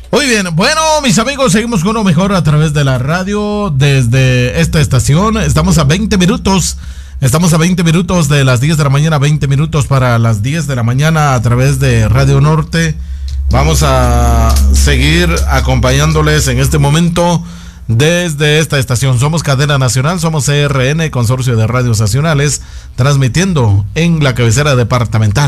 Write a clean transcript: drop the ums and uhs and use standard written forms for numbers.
Muy bien, bueno, mis amigos, seguimos con lo mejor a través de la radio desde esta estación. Estamos a 20 minutos. Estamos a 20 minutos de las 10 de la mañana, 20 minutos para las 10 de la mañana a través de Radio Norte. Vamos a seguir acompañándoles en este momento desde esta estación. Somos Cadena Nacional, somos CRN, Consorcio de Radios Nacionales, transmitiendo en la cabecera departamental.